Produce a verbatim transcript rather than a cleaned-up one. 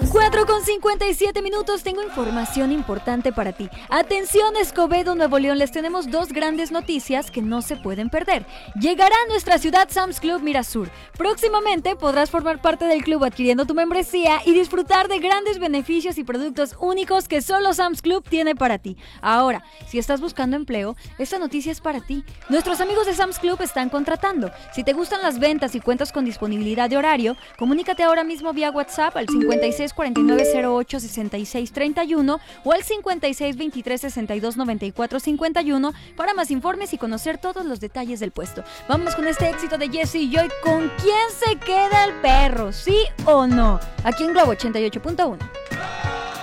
cuatro con cincuenta y siete minutos, tengo información importante para ti. Atención, Escobedo, Nuevo León, les tenemos dos grandes noticias que no se pueden perder. Llegará a nuestra ciudad Sam's Club Mirasur. Próximamente podrás formar parte del club adquiriendo tu membresía y disfrutar de grandes beneficios y productos únicos que solo Sam's Club tiene para ti. Ahora, si estás buscando empleo, esta noticia es para ti. Nuestros amigos de Sam's Club están contratando. Si te gustan las ventas y cuentas con disponibilidad de horario, comunícate ahora mismo vía WhatsApp al cincuenta y seis cuarenta y nueve cero ocho sesenta y seis treinta y uno o al cincuenta y seis veintitrés sesenta y dos noventa y cuatro cincuenta y uno para más informes y conocer todos los detalles del puesto. Vámonos con este éxito de Jesse y Joy. ¿Con quién se queda el perro? ¿Sí o no? Aquí en Globo ochenta y ocho punto uno.